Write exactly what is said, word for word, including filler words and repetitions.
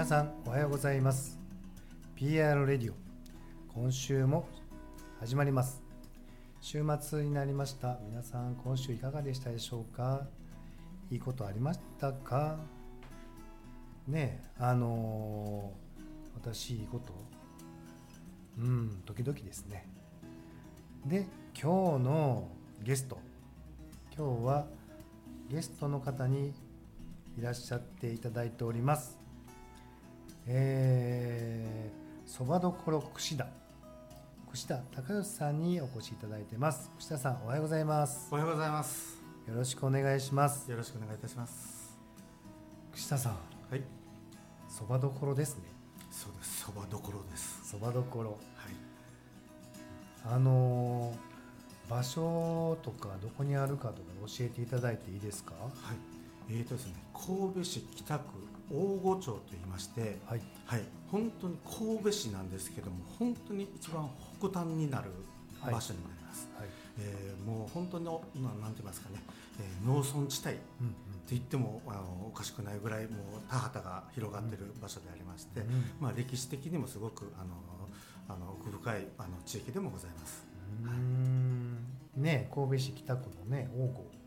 皆さんおはようございます。 ピーアール レディオ、今週も始まります。週末になりました。皆さん今週いかがでしたでしょうか。いいことありましたかね。えあのー、私いいことうん時々ですね。で、今日のゲスト、今日はゲストの方にいらっしゃっていただいております。えー、そばどころ串田串田隆義さんにお越しいただいてます。串田さん、おはようございます。 おはようございます。 よろしくお願いします。 よろしくお願いいたします。 串田さん、 はい、 そばどころですね。 そうです。そばどころです。 そばどころ、 はい。 あのー、場所とかどこにあるかとか教えていただいていいですか。 はい。えーとですね、神戸市北区大御町といいまして、 はい、 はい、本当に神戸市なんですけども、本当に一番北端になる場所になります。はいはい、えー、もう本当にのなんて言いますかね、えー、農村地帯って言っても、うんうん、あのおかしくないぐらいもう田畑が広がっている場所でありまして、うん、まあ、歴史的にもすごくあのあの奥深いあの地域でもございます。 うーん、はい、ね、神戸市北区のね、大御